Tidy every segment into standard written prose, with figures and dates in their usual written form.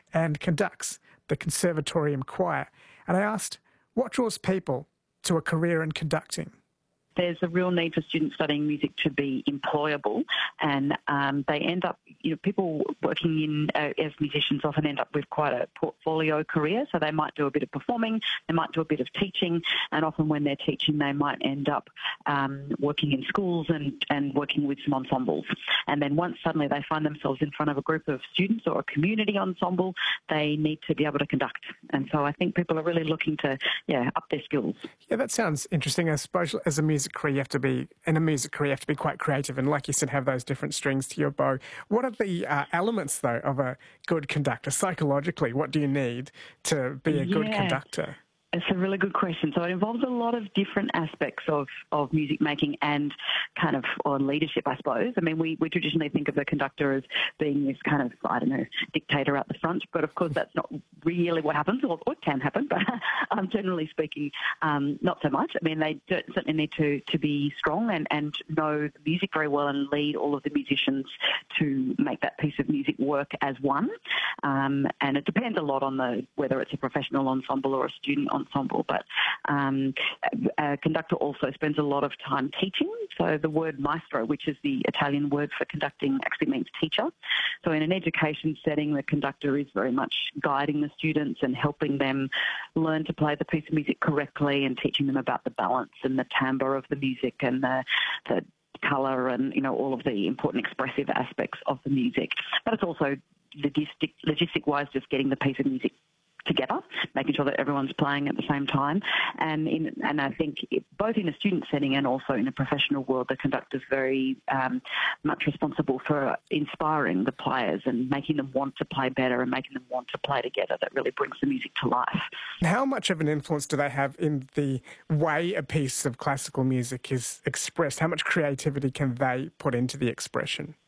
and conducts the Conservatorium Choir. And I asked, what draws people to a career in conducting? There's a real need for students studying music to be employable, and they end up, people working in as musicians often end up with quite a portfolio career. So they might do a bit of performing, they might do a bit of teaching, and often when they're teaching, they might end up working in schools and working with some ensembles. And then once suddenly they find themselves in front of a group of students or a community ensemble, they need to be able to conduct. And so I think people are really looking to, up their skills. Yeah, that sounds interesting. I suppose as a music career, you have to be quite creative and, like you said, have those different strings to your bow. What are the elements, though, of a good conductor? Psychologically, what do you need to be a good conductor? It's a really good question. So it involves a lot of different aspects of music making and or leadership, I suppose. I mean, we traditionally think of the conductor as being this dictator out the front, but of course that's not really what happens, or it can happen, but generally speaking, not so much. I mean, they certainly need to be strong and know the music very well and lead all of the musicians to make that piece of music work as one. And it depends a lot on whether it's a professional ensemble or a student ensemble, but a conductor also spends a lot of time teaching. So the word maestro, which is the Italian word for conducting, actually means teacher. So in an education setting, the conductor is very much guiding the students and helping them learn to play the piece of music correctly and teaching them about the balance and the timbre of the music and the colour and, all of the important expressive aspects of the music. But it's also logistic-wise, just getting the piece of music together, making sure that everyone's playing at the same time. And I think both in a student setting and also in a professional world, the conductor's very much responsible for inspiring the players and making them want to play better and making them want to play together. That really brings the music to life. How much of an influence do they have in the way a piece of classical music is expressed? How much creativity can they put into the expression?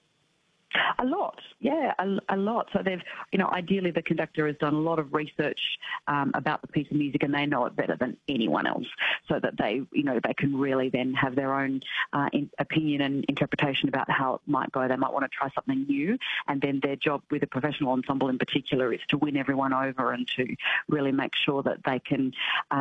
A lot, yeah, a lot. So they've, ideally the conductor has done a lot of research about the piece of music and they know it better than anyone else, so that they can really then have their own opinion and interpretation about how it might go. They might want to try something new, and then their job with a professional ensemble in particular is to win everyone over and to really make sure that they can,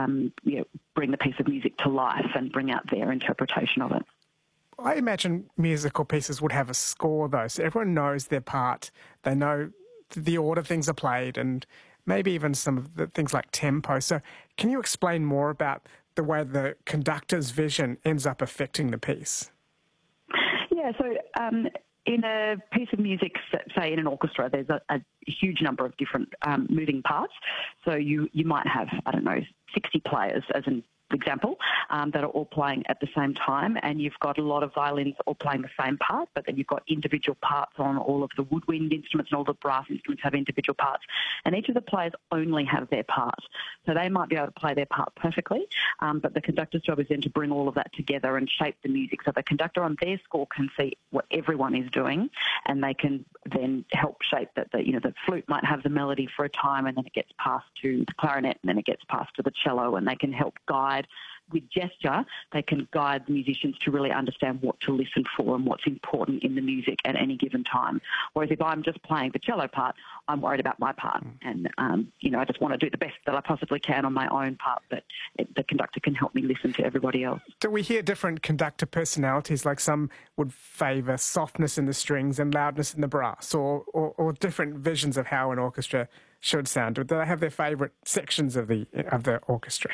bring the piece of music to life and bring out their interpretation of it. I imagine musical pieces would have a score, though, so everyone knows their part. They know the order things are played and maybe even some of the things like tempo. So can you explain more about the way the conductor's vision ends up affecting the piece? Yeah, so in a piece of music, say in an orchestra, there's a huge number of different moving parts. So you might have, 60 players as an example, that are all playing at the same time, and you've got a lot of violins all playing the same part, but then you've got individual parts on all of the woodwind instruments, and all the brass instruments have individual parts, and each of the players only have their part. So they might be able to play their part perfectly, but the conductor's job is then to bring all of that together and shape the music. So the conductor on their score can see what everyone is doing, and they can then help shape that. The flute might have the melody for a time, and then it gets passed to the clarinet, and then it gets passed to the cello, and they can help guide. With gesture, they can guide the musicians to really understand what to listen for and what's important in the music at any given time. Whereas if I'm just playing the cello part, I'm worried about my part. And, I just want to do the best that I possibly can on my own part, but the conductor can help me listen to everybody else. Do we hear different conductor personalities, like some would favour softness in the strings and loudness in the brass, or different visions of how an orchestra should sound? Do they have their favourite sections of the orchestra?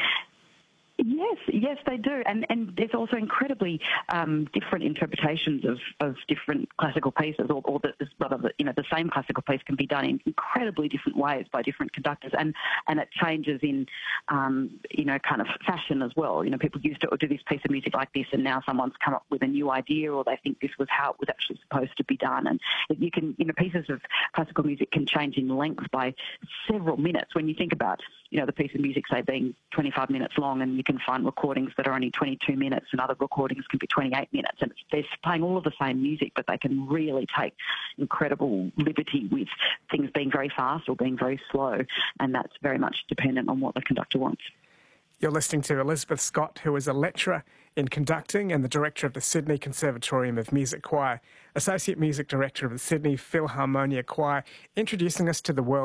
Yes, they do. And there's also incredibly different interpretations of different classical pieces, or the same classical piece can be done in incredibly different ways by different conductors, and it changes in, fashion as well. People used to do this piece of music like this, and now someone's come up with a new idea, or they think this was how it was actually supposed to be done. And pieces of classical music can change in length by several minutes. When you think about, the piece of music, say, being 25 minutes long, and you can find recordings that are only 22 minutes and other recordings can be 28 minutes. And they're playing all of the same music, but they can really take incredible liberty with things being very fast or being very slow. And that's very much dependent on what the conductor wants. You're listening to Elizabeth Scott, who is a lecturer in conducting and the director of the Sydney Conservatorium of Music Choir, Associate Music Director of the Sydney Philharmonia Choir, introducing us to the world